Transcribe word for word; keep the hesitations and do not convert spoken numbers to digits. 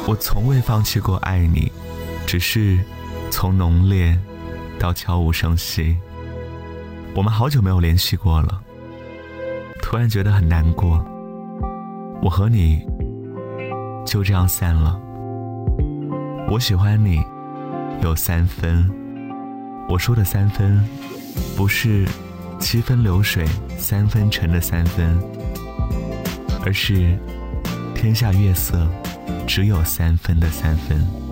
我从未放弃过爱你，只是从浓烈到悄无声息。我们好久没有联系过了，突然觉得很难过。我和你就这样散了。我喜欢你有三分，我说的三分不是七分流水三分沉的三分，而是天下月色只有三分的三分。